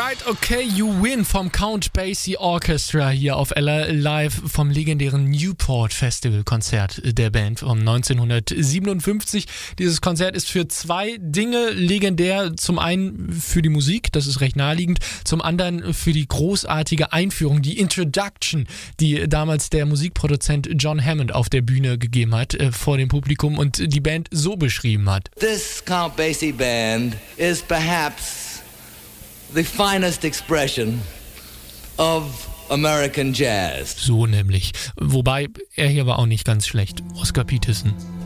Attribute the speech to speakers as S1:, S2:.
S1: Alright, okay, you win vom Count Basie Orchestra hier auf Ella live vom legendären Newport Festival Konzert der Band von 1957. Dieses Konzert ist für zwei Dinge legendär. Zum einen für die Musik, das ist recht naheliegend. Zum anderen für die großartige Einführung, die Introduction, die damals der Musikproduzent John Hammond auf der Bühne gegeben hat vor dem Publikum und die Band so beschrieben hat.
S2: This Count Basie band is perhaps the finest expression of American jazz.
S1: So nämlich. Wobei, er hier war auch nicht ganz schlecht. Oscar Peterson.